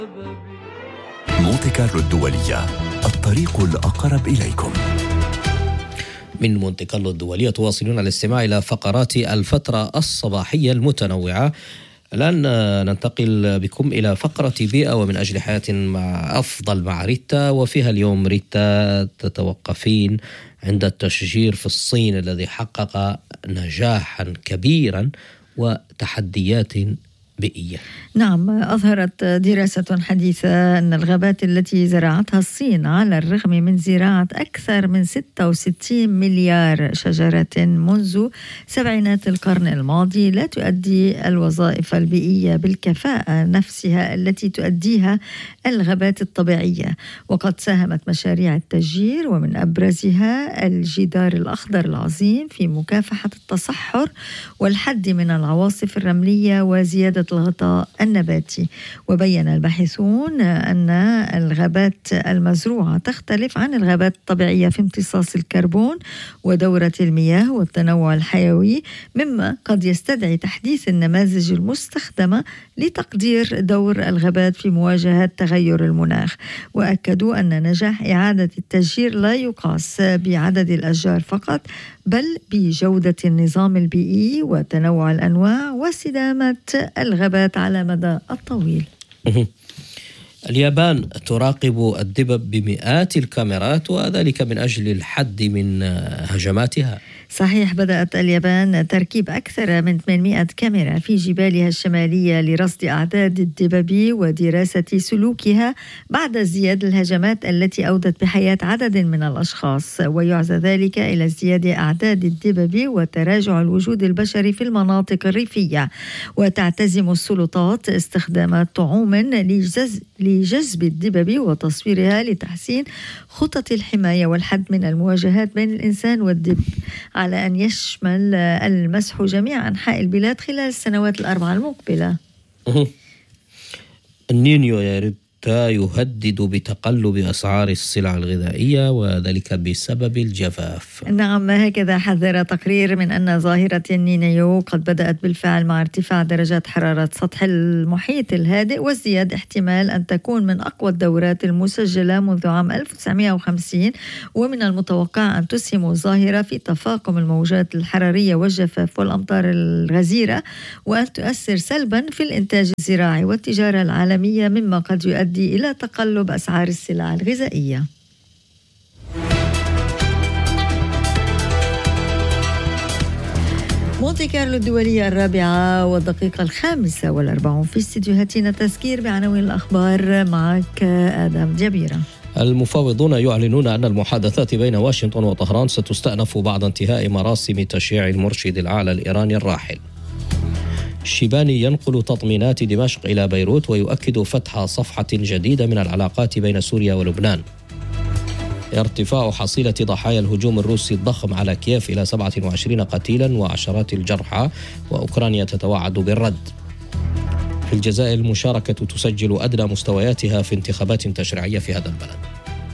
مونتي كارلو الدولية، الطريق الأقرب إليكم. من مونتي كارلو الدولية تواصلون الاستماع إلى فقرات الفترة الصباحية المتنوعة. الآن ننتقل بكم إلى فقرة بيئة ومن أجل حياة مع أفضل مع ريتا، وفيها اليوم ريتا تتوقفين عند التشجير في الصين الذي حقق نجاحا كبيرا وتحديات بيئية. نعم، أظهرت دراسة حديثة أن الغابات التي زرعتها الصين على الرغم من زراعة أكثر من 66 مليار شجرة منذ سبعينات القرن الماضي لا تؤدي الوظائف البيئية بالكفاءة نفسها التي تؤديها الغابات الطبيعية. وقد ساهمت مشاريع التشجير ومن أبرزها الجدار الأخضر العظيم في مكافحة التصحر والحد من العواصف الرملية وزيادة الغطاء النباتي. وبين الباحثون أن الغابات المزروعة تختلف عن الغابات الطبيعية في امتصاص الكربون ودورة المياه والتنوع الحيوي، مما قد يستدعي تحديث النماذج المستخدمة لتقدير دور الغابات في مواجهة تغير المناخ. وأكدوا أن نجاح إعادة التشجير لا يقاس بعدد الأشجار فقط، بل بجودة النظام البيئي وتنوع الأنواع واستدامة الغابات على مدى الطويل. اليابان تراقب الدببة بمئات الكاميرات وذلك من أجل الحد من هجماتها. صحيح، بدأت اليابان تركيب أكثر من 800 كاميرا في جبالها الشمالية لرصد أعداد الدببة ودراسة سلوكها بعد ازدياد الهجمات التي أودت بحياة عدد من الأشخاص. ويعزى ذلك إلى ازدياد أعداد الدببة وتراجع الوجود البشري في المناطق الريفية. وتعتزم السلطات استخدام طعوم لجذب الدببة وتصويرها لتحسين خطط الحماية والحد من المواجهات بين الإنسان والدب، على أن يشمل المسح جميع أنحاء البلاد خلال السنوات الأربعة المقبلة. النينيو يهدد بتقلب أسعار السلع الغذائية وذلك بسبب الجفاف. نعم، هكذا حذر تقرير من أن ظاهرة النينيو قد بدأت بالفعل مع ارتفاع درجات حرارة سطح المحيط الهادئ وازدياد احتمال أن تكون من أقوى الدورات المسجلة منذ عام 1950. ومن المتوقع أن تسهم الظاهرة في تفاقم الموجات الحرارية والجفاف والأمطار الغزيرة، وأن تؤثر سلبا في الإنتاج الزراعي والتجارة العالمية، مما قد يؤدي إلى تقلب أسعار السلع الغذائية. مونتي كارلو الدولية 4:45 في استديوهاتنا. تذكير بعناوين الأخبار معك آدم جبيرة. المفاوضون يعلنون أن المحادثات بين واشنطن وطهران ستستأنف بعد انتهاء مراسم تشييع المرشد الأعلى الإيراني الراحل. الشيباني ينقل تطمينات دمشق إلى بيروت ويؤكد فتح صفحة جديدة من العلاقات بين سوريا ولبنان. ارتفاع حصيلة ضحايا الهجوم الروسي الضخم على كييف إلى 27 قتيلا وعشرات الجرحى، وأوكرانيا تتوعد بالرد. في الجزائر المشاركة تسجل أدنى مستوياتها في انتخابات تشريعية في هذا البلد.